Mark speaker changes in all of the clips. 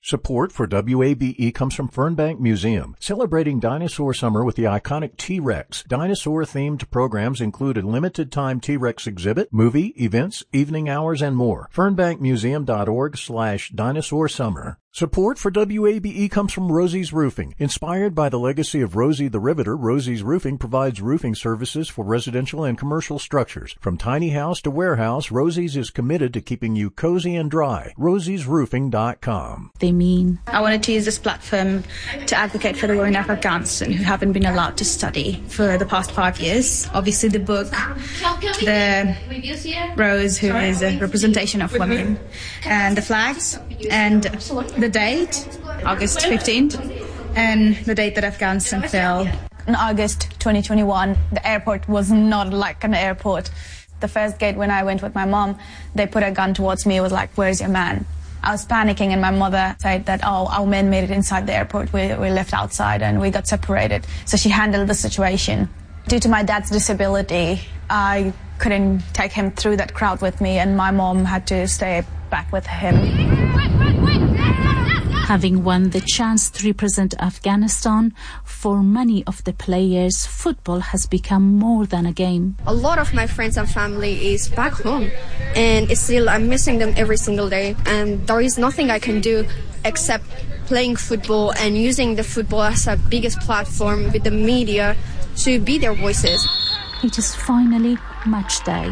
Speaker 1: Support for WABE comes from Fernbank Museum, celebrating dinosaur summer with the iconic T-Rex. Dinosaur-themed programs include a limited-time T-Rex exhibit, movie, events, evening hours, and more. FernbankMuseum.org/dinosaur-summer. Support for WABE comes from Rosie's Roofing. Inspired by the legacy of Rosie the Riveter, Rosie's Roofing provides roofing services for residential and commercial structures. From tiny house to warehouse, Rosie's is committed to keeping you cozy and dry. Rosie'sRoofing.com.
Speaker 2: I wanted to use this platform to advocate for the women of Afghanistan who haven't been allowed to study for the past 5 years. Obviously the book, the rose, who is a representation of women, and the flags, and the date, August 15th, and the date that Afghanistan fell.
Speaker 3: In August 2021, the airport was not like an airport. The first gate when I went with my mom, they put a gun towards me. It was like, "Where's your man?" I was panicking, and my mother said that, "Oh, our men made it inside the airport. We left outside and we got separated." So she handled the situation. Due to my dad's disability, I couldn't take him through that crowd with me, and my mom had to stay back with him.
Speaker 4: Having won the chance to represent Afghanistan, for many of the players, football has become more than a game.
Speaker 5: A lot of my friends and family is back home, and it's still I'm missing them every single day, and there is nothing I can do except playing football and using the football as a biggest platform with the media to be their voices.
Speaker 4: It is finally match day.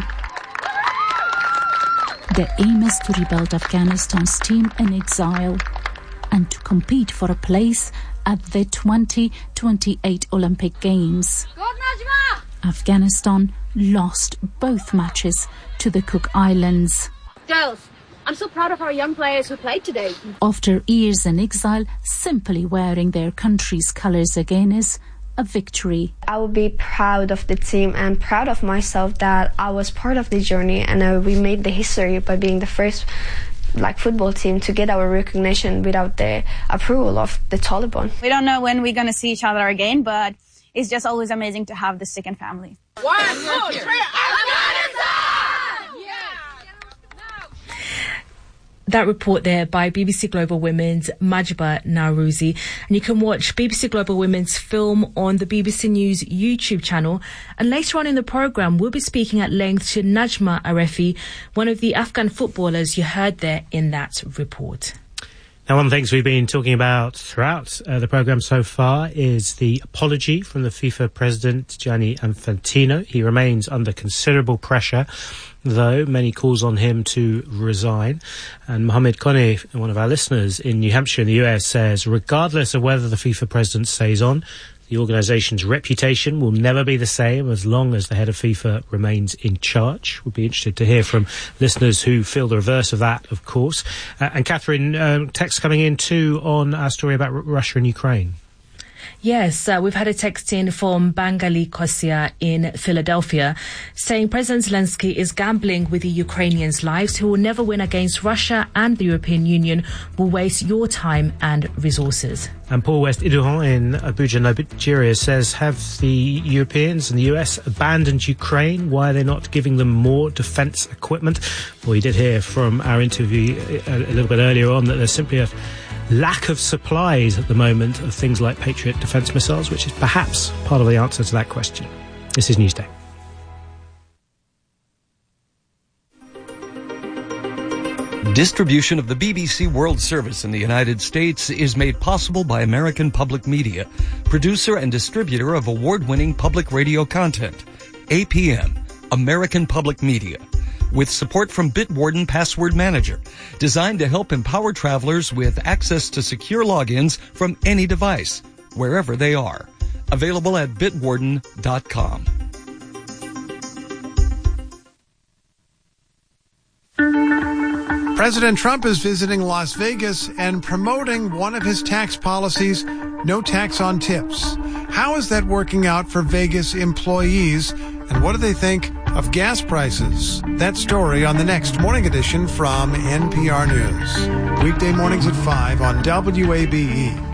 Speaker 4: The aim is to rebuild Afghanistan's team in exile and to compete for a place at the 2028 Olympic Games. Afghanistan lost both matches to the Cook Islands.
Speaker 6: Girls, I'm so proud of our young players who played today.
Speaker 4: After years in exile, simply wearing their country's colours again is a victory.
Speaker 5: I will be proud of the team and proud of myself that I was part of the journey, and we made the history by being the first football team to get our recognition without the approval of the Taliban.
Speaker 3: We don't know when we're going to see each other again, but it's just always amazing to have the second family.
Speaker 6: 1, 2, 3,
Speaker 7: That report there by BBC Global Women's Majba Nowrouzi. And you can watch BBC Global Women's film on the BBC News YouTube channel. And later on in the programme, we'll be speaking at length to Najma Arefi, one of the Afghan footballers you heard there in that report.
Speaker 8: Now, one of the things we've been talking about throughout the programme so far is the apology from the FIFA president, Gianni Infantino. He remains under considerable pressure, though many calls on him to resign. And Mohammed Kone, one of our listeners in New Hampshire in the US, says, regardless of whether the FIFA president stays on, the organisation's reputation will never be the same as long as the head of FIFA remains in charge. We'd be interested to hear from listeners who feel the reverse of that, of course. And Catherine, text coming in too on our story about Russia and Ukraine.
Speaker 7: Yes, we've had a text in from Bangali Kosia in Philadelphia saying President Zelensky is gambling with the Ukrainians' lives. He will never win against Russia, and the European Union will waste your time and resources.
Speaker 8: And Paul West Iduhan in Abuja, Nigeria says, have the Europeans and the US abandoned Ukraine? Why are they not giving them more defence equipment? Well, we did hear from our interview a little bit earlier on that there's simply a lack of supplies at the moment of things like Patriot defence missiles, which is perhaps part of the answer to that question. This is Newsday.
Speaker 9: Distribution of the BBC World Service in the United States is made possible by American Public Media, producer and distributor of award-winning public radio content. APM, American Public Media, with support from Bitwarden Password Manager, designed to help empower travelers with access to secure logins from any device, wherever they are. Available at bitwarden.com.
Speaker 10: President Trump is visiting Las Vegas and promoting one of his tax policies, no tax on tips. How is that working out for Vegas employees, and what do they think of gas prices? That story on the next Morning Edition from NPR News. Weekday mornings at 5 on WABE.